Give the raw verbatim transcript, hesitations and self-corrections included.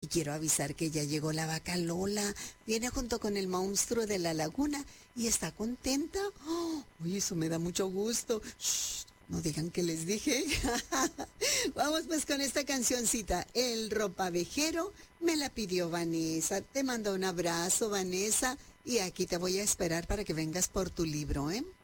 quiero avisar que ya llegó la vaca Lola. Viene junto con el monstruo de la laguna y está contenta. ¡Oh! Uy, eso me da mucho gusto. Shh, no digan que les dije. Vamos pues con esta cancioncita. El ropavejero me la pidió Vanessa. Te mando un abrazo, Vanessa. Y aquí te voy a esperar para que vengas por tu libro, ¿eh?